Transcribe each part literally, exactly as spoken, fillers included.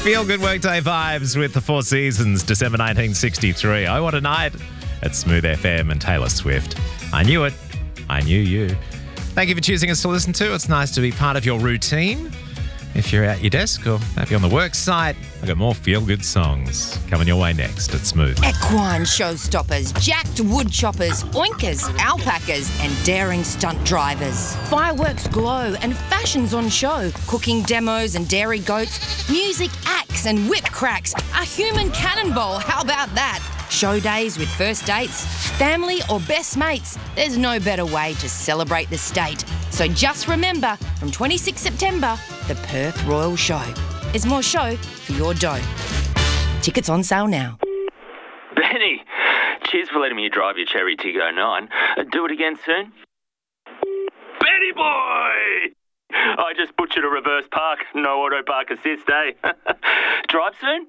Feel good workday vibes with the Four Seasons, December nineteen sixty-three. Oh, what a night at Smooth F M and Taylor Swift. I knew it. I knew you. Thank you for choosing us to listen to. It's nice to be part of your routine. If you're at your desk or maybe on the work site, I've got more feel-good songs coming your way next at Smooth. Equine showstoppers, jacked wood choppers, oinkers, alpacas and daring stunt drivers. Fireworks glow and fashions on show. Cooking demos and dairy goats. Music acts and whip cracks. A human cannonball, how about that? Show days with first dates, family or best mates. There's no better way to celebrate the state. So just remember, from twenty-sixth September, the Perth Royal Show. There's more show for your dough. Tickets on sale now. Benny, cheers for letting me drive your Cherry Tiggo nine. Uh, do it again soon. Benny boy! I just butchered a reverse park. No auto park assist, eh? Drive soon?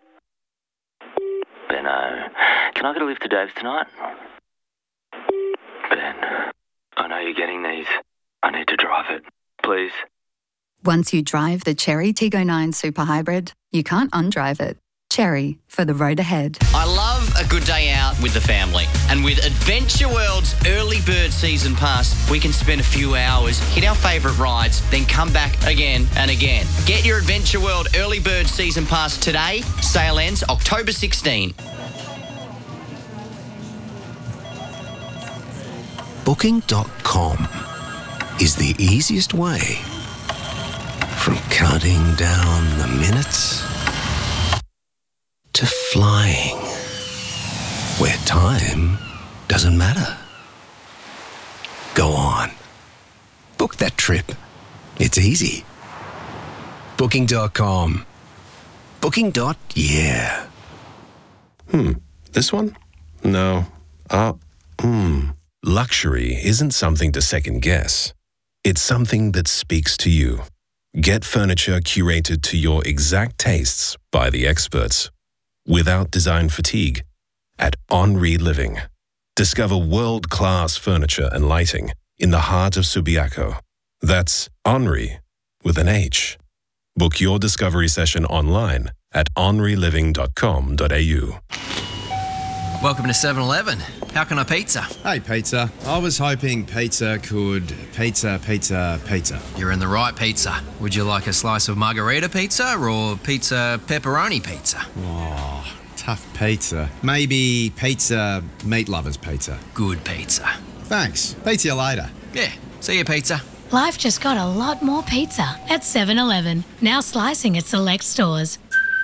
Benno, can I get a lift to Dave's tonight? Ben, I know you're getting these. I need to drive it. Please. Once you drive the Cherry Tiggo nine Super Hybrid, you can't undrive it. Cherry, for the road ahead. I love a good day out with the family. And with Adventure World's Early Bird Season Pass, we can spend a few hours, hit our favourite rides, then come back again and again. Get your Adventure World Early Bird Season Pass today. Sale ends October sixteenth. Booking dot com is the easiest way from counting down the minutes to flying, where time doesn't matter. Go on. Book that trip. It's easy. Booking dot com. Booking. Yeah. Hmm. This one? No. Uh, hmm. Luxury isn't something to second guess. It's something that speaks to you. Get furniture curated to your exact tastes by the experts, without design fatigue, at Henri Living. Discover world-class furniture and lighting in the heart of Subiaco. That's Henri with an H. Book your discovery session online at henri living dot com dot a u. Welcome to seven eleven. How can I pizza? Hey, pizza. I was hoping pizza could pizza, pizza, pizza. You're in the right pizza. Would you like a slice of margarita pizza or pizza pepperoni pizza? Oh, tough pizza. Maybe pizza meat lovers pizza. Good pizza. Thanks. Pizza you later. Yeah. See you, pizza. Life just got a lot more pizza at seven eleven. Now slicing at select stores.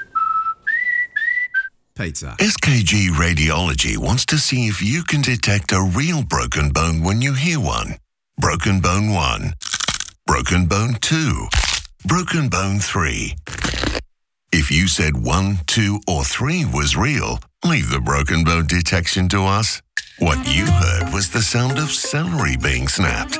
Pizza. S K G Radiology wants to see if you can detect a real broken bone when you hear one. Broken bone one. Broken bone two. Broken bone three. If you said one, two, or three was real, leave the broken bone detection to us. What you heard was the sound of celery being snapped.